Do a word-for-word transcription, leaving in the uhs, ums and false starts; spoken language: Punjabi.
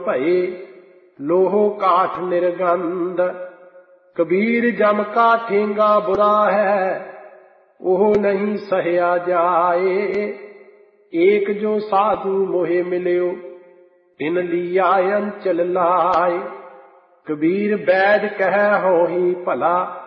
ਭਏ ਲੋਹੋ ਕਾਠ ਨਿਰਗੰਧ। ਕਬੀਰ ਜਮ ਕਾ ਠੇਂਗਾ ਬੁਰਾ ਹੈ, ਉਹ ਨਹੀਂ ਸਹਿਆ ਜਾਏ। ਏਕ ਜੋ ਸਾਧੂ ਮੋਹਿ ਮਿਲਿਓ, ਤਿਨ ਲੀਆ ਅੰਚਲ ਲਾਏ। ਕਬੀਰ ਬੈਦ ਕਹਿ ਹੋਹੀ ਭਲਾ,